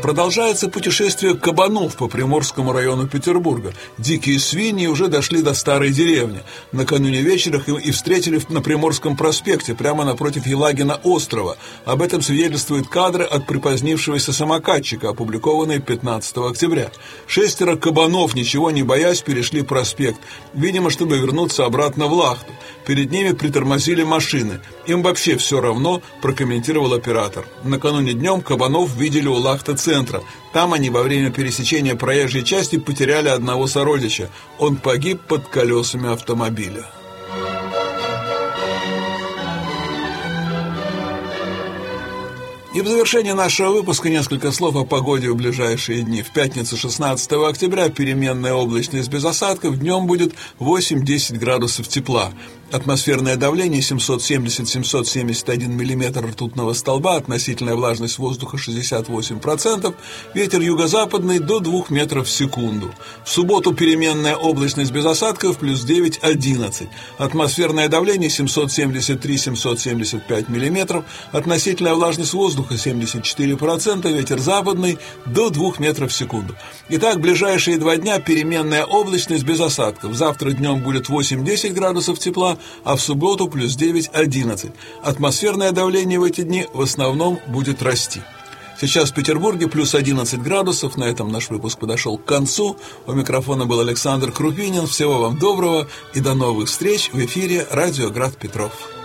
Продолжается путешествие кабанов по Приморскому району Петербурга. Дикие свиньи уже дошли до старой деревни. Накануне вечером их и встретили на Приморском проспекте, прямо напротив Елагина острова. Об этом свидетельствуют кадры от припозднившегося самокатчика, опубликованные 15 октября. 6 кабанов, ничего не боясь, перешли проспект, видимо, чтобы вернуться обратно в Лахту. Перед ними притормозили машины. Им вообще все равно, прокомментировал оператор. Накануне днем кабанов видели у Лахта-центра. Там они во время пересечения проезжей части потеряли одного сородича. Он погиб под колесами автомобиля. И в завершение нашего выпуска несколько слов о погоде в ближайшие дни. В пятницу 16 октября переменная облачность без осадков, днем будет 8-10 градусов тепла. Атмосферное давление 770-771 мм ртутного столба, относительная влажность воздуха 68%, ветер юго-западный до 2 метров в секунду. В субботу переменная облачность без осадков плюс 9-11. Атмосферное давление 773-775 мм, относительная влажность воздуха 74%, ветер западный до 2 метров в секунду. Итак, ближайшие 2 дня переменная облачность без осадков. Завтра днем будет 8-10 градусов тепла, а в субботу плюс 9-11. Атмосферное давление в эти дни в основном будет расти. Сейчас в Петербурге плюс 11 градусов. На этом наш выпуск подошел к концу. У микрофона был Александр Крупинин. Всего вам доброго и до новых встреч в эфире «Радио Град Петров».